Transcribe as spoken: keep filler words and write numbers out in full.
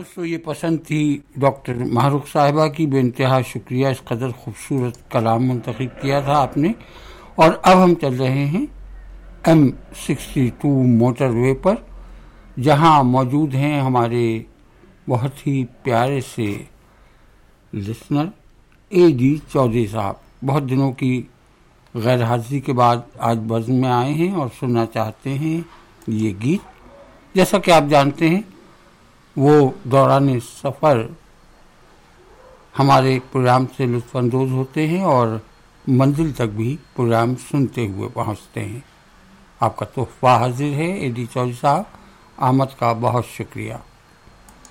दोस्तों, ये पसंद थी डॉक्टर माहरूख साहिबा की। बेइंतहा शुक्रिया, इस कदर खूबसूरत कलाम मुंतखब किया था आपने। और अब हम चल रहे हैं एम सिक्सटी टू मोटरवे पर, जहां मौजूद हैं हमारे बहुत ही प्यारे से लिसनर ए डी चौधरी साहब। बहुत दिनों की गैर हाजिरी के बाद आज बज़्म में आए हैं और सुनना चाहते हैं ये गीत। जैसा कि आप जानते हैं, वो दौरान सफ़र हमारे प्रोग्राम से लुत्फ़अंदोज़ होते हैं और मंजिल तक भी प्रोग्राम सुनते हुए पहुंचते हैं। आपका तोहफ़ा हाजिर है ए डी चौधरी साहब, आमद का बहुत शुक्रिया।